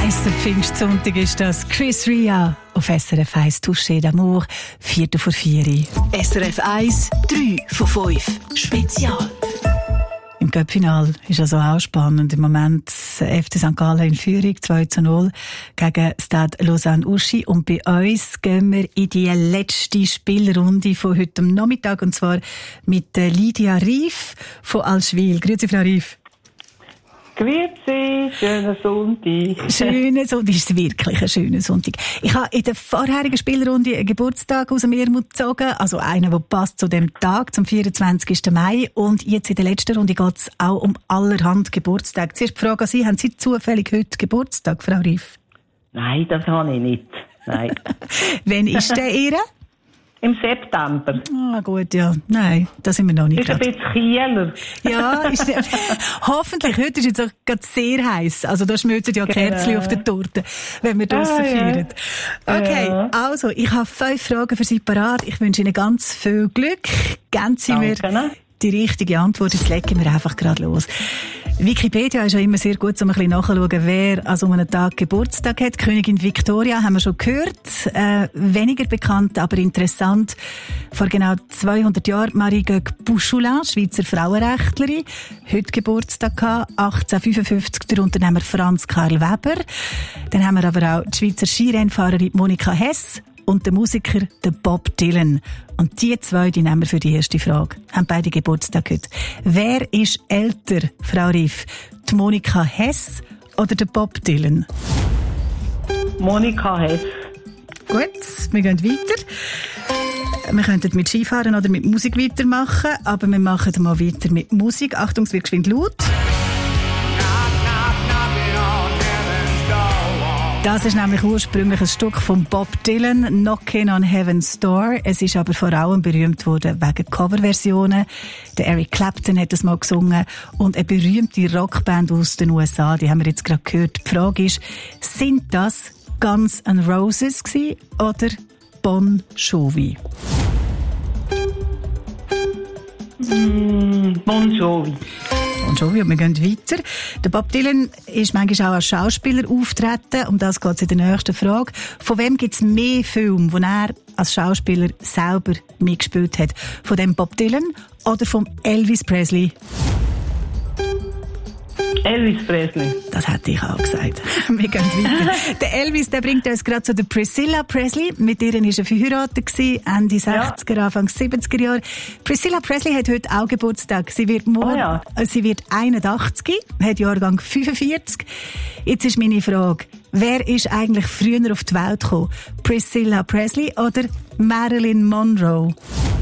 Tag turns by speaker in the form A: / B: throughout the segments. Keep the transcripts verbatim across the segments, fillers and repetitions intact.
A: Weißer Pfingstsonntag ist das. Chris Ria auf S R F eins Touché d'Amour, Viertel vor vier.
B: S R F eins, drei von fünf. Spezial.
A: Im Cup-Final ist also auch spannend. Im Moment F C Sankt Gallen in Führung, zwei zu null gegen Stade Lausanne-Uschi. Und bei uns gehen wir in die letzte Spielrunde von heute Nachmittag, und zwar mit Lydia Rief von Allschwil. Grüezi, Frau Rief.
C: Grüezi, schönen Sonntag.
A: Schönen Sonntag, ist wirklich ein schöner Sonntag. Ich habe in der vorherigen Spielrunde einen Geburtstag aus dem Ärmel gezogen, also einen, der passt zu dem Tag, zum vierundzwanzigsten Mai. Und jetzt in der letzten Runde geht es auch um allerhand Geburtstag. Zuerst die Frage an Sie, haben Sie zufällig heute Geburtstag, Frau Rief?
C: Nein, das habe ich nicht. Nein.
A: Wann ist der Ihre?
C: Im September.
A: Ah, gut, ja. Nein, da sind wir noch nicht.
C: Ist ein bisschen Kieler.
A: Ja, ist, hoffentlich. Heute ist es auch gerade sehr heiß. Also da schmilzen ja Kerzen auf der Torte, wenn wir draussen
C: ah,
A: feiern.
C: Ja.
A: Okay,
C: ja.
A: Also, ich habe fünf Fragen für Sie parat. Ich wünsche Ihnen ganz viel Glück. Geben Sie mir die richtige Antwort. Jetzt legen wir einfach gerade los. Wikipedia ist ja immer sehr gut, um ein bisschen nachzuschauen, wer an so einem Tag Geburtstag hat. Königin Victoria haben wir schon gehört. Äh, weniger bekannt, aber interessant. Vor genau zweihundert Jahren Marie Gög-Bouchoulin, Schweizer Frauenrechtlerin. Heute Geburtstag gehabt. achtzehnhundertfünfundfünfzig der Unternehmer Franz Karl Weber. Dann haben wir aber auch die Schweizer Skirennfahrerin Monika Hess und der Musiker der Bob Dylan. Und die zwei, die nehmen wir für die erste Frage. Haben beide Geburtstag heute. Wer ist älter, Frau Rief? Die Monika Hess oder der Bob Dylan?
C: Monika Hess.
A: Gut, wir gehen weiter. Wir könnten mit Skifahren oder mit Musik weitermachen, aber wir machen mal weiter mit Musik. Achtung, es wird geschwind laut. Das ist nämlich ursprünglich ein Stück von Bob Dylan, Knockin' on Heaven's Door. Es ist aber vor allem berühmt worden wegen Coverversionen. Der Eric Clapton hat es mal gesungen und eine berühmte Rockband aus den U S A, die haben wir jetzt gerade gehört. Die Frage ist, sind das Guns N' Roses gewesen oder Bon Jovi?
C: Mm, Bon Jovi.
A: Bon Jovi, und wir gehen weiter. Der Bob Dylan ist manchmal auch als Schauspieler auftreten. Um das geht es in der nächsten Frage. Von wem gibt es mehr Filme, wo er als Schauspieler selber mitgespielt hat? Von dem Bob Dylan oder von Elvis Presley?
C: Elvis Presley.
A: Das hätte ich auch gesagt. Wir gehen weiter. Der Elvis, der bringt uns gerade zu der Priscilla Presley. Mit ihr war er verheiratet, Ende sechziger, ja. Anfang siebziger Jahre. Priscilla Presley hat heute auch Geburtstag. Sie wird morgen, oh ja. sie wird einundachtzig, hat Jahrgang fünfundvierzig. Jetzt ist meine Frage, wer ist eigentlich früher auf die Welt gekommen? Priscilla Presley oder Marilyn Monroe?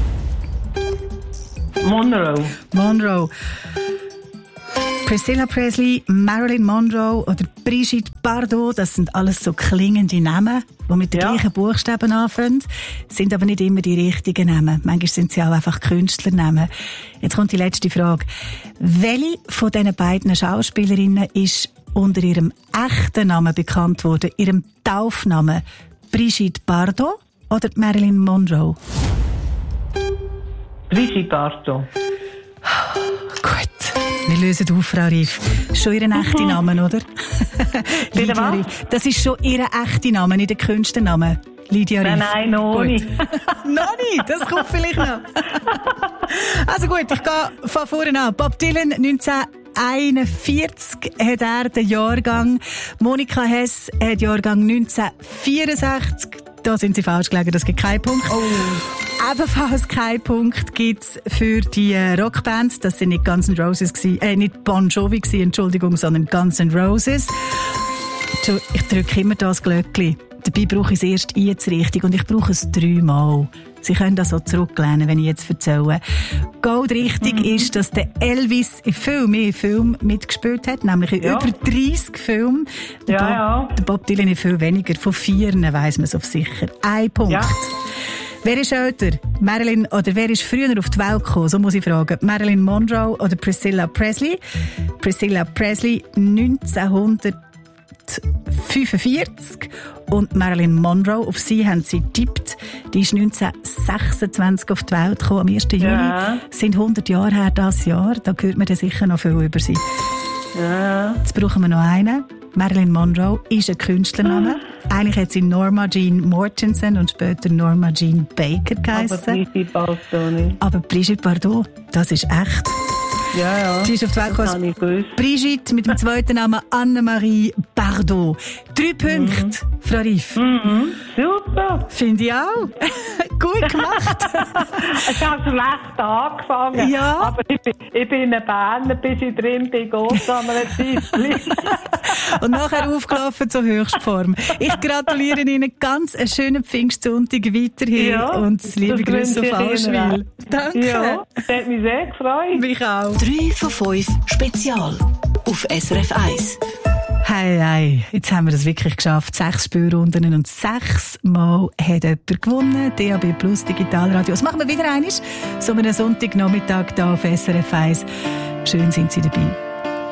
C: Monroe.
A: Monroe. Priscilla Presley, Marilyn Monroe oder Brigitte Bardot, das sind alles so klingende Namen, die mit den ja. gleichen Buchstaben anfangen, sind aber nicht immer die richtigen Namen. Manchmal sind sie auch einfach Künstlernamen. Jetzt kommt die letzte Frage. Welche von diesen beiden Schauspielerinnen ist unter ihrem echten Namen bekannt worden, ihrem Taufnamen? Brigitte Bardot oder Marilyn Monroe?
C: Brigitte Bardot.
A: Gut. Wir lösen auf, Frau Rief. Schon Ihr echter Name, oder?
C: Lydia Rief.
A: Das ist schon Ihr echter Name, nicht der Künstlername. Lydia Rief.
C: Nein, nein, noch nicht.
A: Noch nicht, das kommt vielleicht noch. Also gut, ich gehe von vorne an. Bob Dylan, neunzehnhunderteinundvierzig hat er den Jahrgang. Monika Hess hat Jahrgang neunzehnhundertvierundsechzig. Da sind Sie falsch gelegen, das gibt keinen Punkt. Oh. Ebenfalls keinen Punkt gibt's für die Rockband. Das sind nicht Guns N' Roses gewesen, äh, nicht Bon Jovi gewesen, Entschuldigung, sondern Guns N' Roses. Ich drücke immer das Glöckchen. Dabei brauche ich es erst jetzt richtig und ich brauche es dreimal. Sie können das so zurücklehnen, wenn ich jetzt erzähle. Gold richtig mhm. ist, dass der Elvis in viel mehr Filmen mitgespielt hat, nämlich in ja. über dreissig Filmen. Der,
C: ja,
A: Bob,
C: ja.
A: der Bob Dylan in viel weniger. Von vieren weiss man es auf sicher. Ein Punkt. Ja. Wer ist älter? Marilyn, oder wer ist früher auf die Welt gekommen? So muss ich fragen. Marilyn Monroe oder Priscilla Presley? Priscilla Presley neunzehnhundertfünfundvierzig und Marilyn Monroe, auf sie haben sie getippt. Die ist neunzehnhundertsechsundzwanzig auf die Welt gekommen, am ersten Juli.
C: Ja.
A: Sind hundert Jahre her, das Jahr. Da hört man dann sicher noch viel über sie.
C: Ja.
A: Jetzt brauchen wir noch einen. Marilyn Monroe ist ein Künstlername. Eigentlich hat sie Norma Jean Mortensen und später Norma Jean Baker geheißen.
C: Aber Brigitte Bardot nicht.
A: Aber Brigitte Bardot, das ist echt.
C: Ja, ja.
A: Sie ist auf die Welt gekommen. Brigitte mit dem zweiten Namen Annemarie Bardot. Drei Punkte, mhm. Frau Riff.
C: Mhm. Super.
A: Finde ich auch. Gut gemacht.
C: Es hat schlecht angefangen.
A: Ja.
C: Aber ich bin, ich bin ein Berner, bis ich drin bin, geht an einer Zeit.
A: Und nachher aufgelaufen zur Höchstform. Ich gratuliere Ihnen ganz einen schönen Pfingstsonntag weiterhin
C: Ja,
A: und liebe Grüße auf Allschwil. Danke.
C: Ja, das hat mich sehr gefreut.
A: Mich auch.
B: drei von fünf Spezial auf S R F eins.
A: Hey, hey, jetzt haben wir das wirklich geschafft. Sechs Spielrunden und sechsmal hat jemand gewonnen. D A B Plus Digitalradio. Das machen wir wieder einmal. So einen Sonntagnachmittag hier auf S R F eins. Schön sind Sie dabei.